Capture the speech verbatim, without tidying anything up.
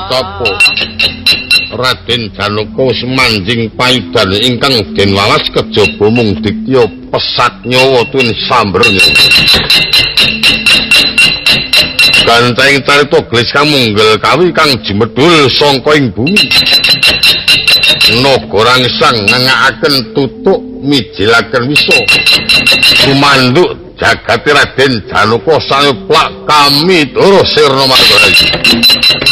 tapa Raden Janaka wis manjing payudan ingkang den walas kejaba mung dikya pesat nyawa tuwin sambrenya. Ganteng carita glis kang munggel kawi kang jimedhul sangka ing bumi. Nagara sang ngangakaken tutuk mijilaken wisa. Sumanduk jagati Raden Janaka sayo plak kami Dara Sirna Margaraja.